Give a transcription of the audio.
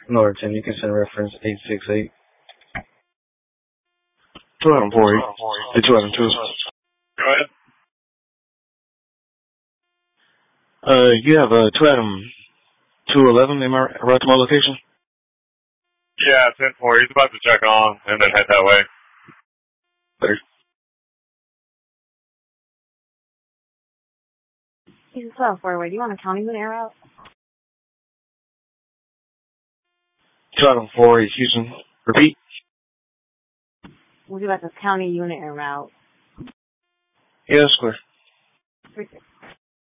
Norton, you can send reference 868. 2 Adam 48. Hey, 2 Adam 2. Go ahead. You have 2 Adam 211, am I right to my location? Yeah, 10-4. He's about to check on and then head that way. Later. He's 12-4. Do you want a county unit air route? 2 Adam 4, Houston. Repeat. Would you like a county unit air route? Yeah, that's clear. 36.